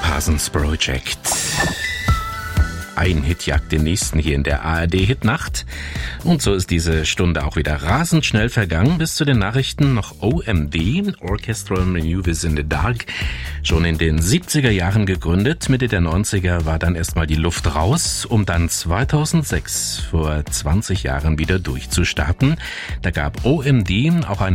Parsons Project. Ein Hit jagt den nächsten hier in der ARD-Hitnacht. Und so ist diese Stunde auch wieder rasend schnell vergangen. Bis zu den Nachrichten noch OMD, Orchestral Maneuvers in the Dark. Schon in den 70er Jahren gegründet. Mitte der 90er war dann erstmal die Luft raus, um dann 2006, vor 20 Jahren, wieder durchzustarten. Da gab OMD auch eine